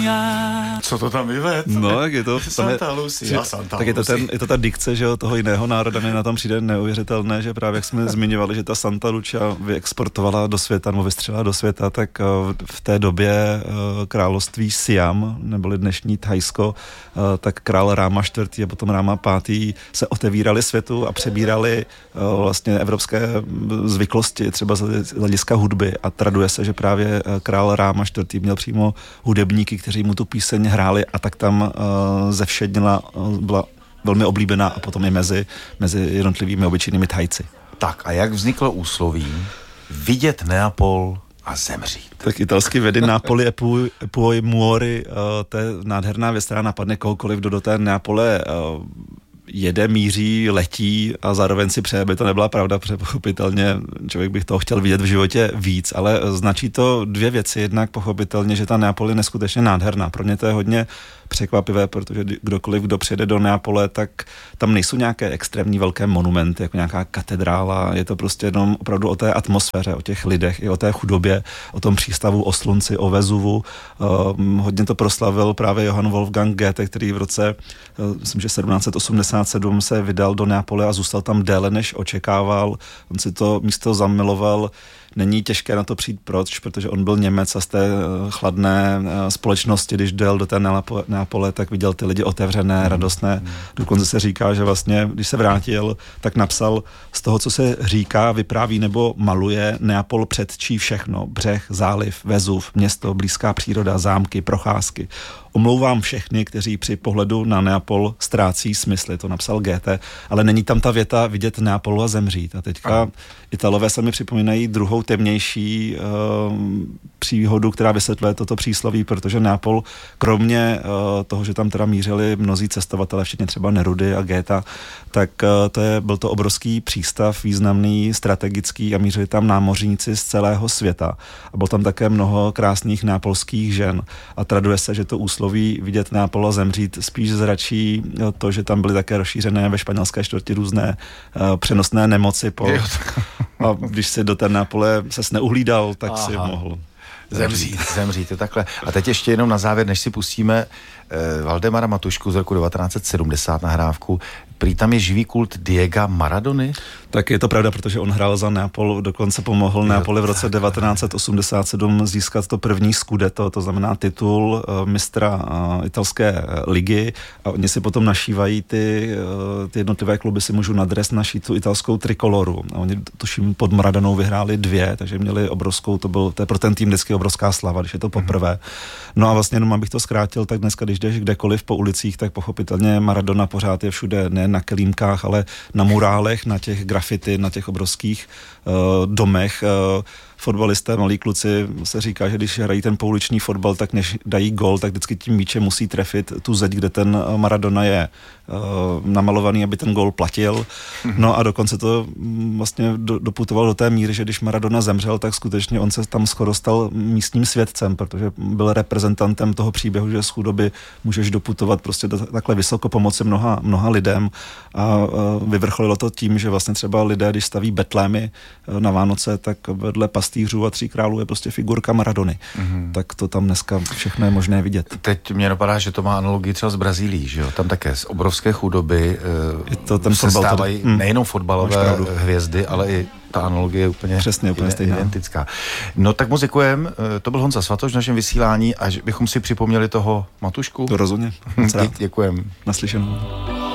Co to tam vyved? No, jak je to... Santa Lucia, tak je to ta dikce, že jo, toho jiného národa, mi na tom přijde neuvěřitelné, že právě jak jsme zmiňovali, že ta Santa Lucia vyexportovala do světa, nebo vystřelila do světa, tak v té době království Siam, neboli dnešní Thajsko, tak král Ráma IV. A potom Ráma V. se otevírali světu a přebírali vlastně evropské zvyklosti, třeba z hlediska hudby, a traduje se, že právě král Ráma IV. Měl přímo hudebníky, kteří mu tu píseň hráli, a tak tam zevšednila, byla velmi oblíbená a potom i mezi jednotlivými obyčejnými Thajci. Tak a jak vzniklo úsloví vidět Neapol a zemřít? Tak italsky vedi Napoli e poi muori, to je nádherná věc, která napadne kohokoliv, kdo do té Neapole jede, míří, letí a zároveň si přeje, aby to nebyla pravda, protože pochopitelně člověk bych toho chtěl vidět v životě víc, ale značí to dvě věci. Jednak pochopitelně, že ta Neapol je neskutečně nádherná. Pro mě to je hodně překvapivé, protože kdokoliv, kdo přijede do Neapole, tak tam nejsou nějaké extrémní velké monumenty, jako nějaká katedrála, je to prostě jenom opravdu o té atmosféře, o těch lidech, i o té chudobě, o tom přístavu, o slunci, o Vezuvu. Hodně to proslavil právě Johann Wolfgang Goethe, který v roce, myslím, že 1787 se vydal do Neapole a zůstal tam déle, než očekával. On si to místo zamiloval. Není těžké na to přijít, protože on byl Němec a z té chladné společnosti, když dojel do té Neapole, tak viděl ty lidi otevřené, radostné. Dokonce se říká, že vlastně, když se vrátil, tak napsal z toho, co se říká, vypráví nebo maluje, Neapol předčí všechno. Břeh, záliv, Vezuv, město, blízká příroda, zámky, procházky. Omlouvám všechny, kteří při pohledu na Neapol ztrácí smysly, to napsal Goethe, ale není tam ta věta vidět Neapolu a zemřít. A teďka Italové se mi připomínají druhou temnější příhodu, která vysvětluje toto přísloví, protože Neapol, kromě toho, že tam teda mířili mnozí cestovatelé, včetně třeba Nerudy a Goethe, tak byl to obrovský přístav, významný, strategický, a mířili tam námořníci z celého světa. A bylo tam také mnoho krásných neapolských žen. A traduje se, že to úsloví vidět Neapol a zemřít spíš zračí to, že tam byly také rozšířené ve španělské čtvrti různé přenosné nemoci. A když si do té Neapole ses neuhlídal, tak si mohl zemřít, je takhle. A teď ještě jenom na závěr, než si pustíme Valdemara Matušku z roku 1970 nahrávku. Prý tam je živý kult Diega Maradony? Tak je to pravda, protože on hrál za Neapol, dokonce pomohl Neapoli v roce 1987 získat to první scudetto, to znamená titul mistra italské ligy, a oni si potom našívají ty jednotlivé kluby si můžou na dres našít tu italskou trikoloru. A oni, tuším, pod Maradonou vyhráli 2, takže měli obrovskou, to je pro ten tým vždycky obrovská slava, když je to poprvé. No a vlastně jenom abych to zkrátil, tak dneska, když jdeš kdekoliv po ulicích, tak pochopitelně Maradona pořád je všude, ne na kelímkách, ale na murálech, na těch grafity, na těch obrovských domech. Fotbalisté, malí kluci, se říká, že když hrají ten pouliční fotbal, tak než dají gól, tak vždycky tím míčem musí trefit tu zeď, kde ten Maradona je namalovaný, aby ten gól platil. No a dokonce to vlastně doputoval do té míry, že když Maradona zemřel, tak skutečně on se tam skoro stal místním svědcem, protože byl reprezentantem toho příběhu, že z chudoby můžeš doputovat prostě takhle vysoko, pomoci mnoha lidem, a vyvrcholilo to tím, že vlastně třeba lidé, když staví betlémy na Vánoce, tak vedle pastýřů a 3 králů je prostě figurka Maradony. Tak to tam dneska všechno je možné vidět. Teď mě napadá, že to má analogii třeba z Brazílií, že jo? Tam také z obrovské chudoby se stávají nejenom fotbalové hvězdy, ale i ta analogie je úplně identická. No tak moc děkujem. To byl Honza Svatoš v našem vysílání, a bychom si připomněli toho Matušku. To rozumně. Děkujem. Naslyšenou.